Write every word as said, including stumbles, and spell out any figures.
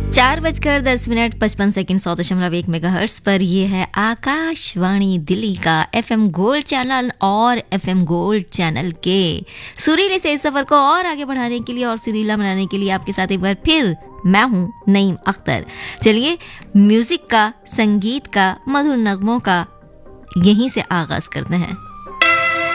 चार बजकर दस मिनट पचपन सेकंड सौ दशमलव एक मेगाहर्ट्ज पर ये है आकाशवाणी दिल्ली का एफएम गोल्ड चैनल और एफएम गोल्ड चैनल के सुरीले से इस सफर को और आगे बढ़ाने के लिए और सुरीला बनाने के लिए आपके साथ एक बार फिर मैं हूं नईम अख्तर। चलिए म्यूजिक का, संगीत का, मधुर नगमों का यहीं से आगाज करते हैं।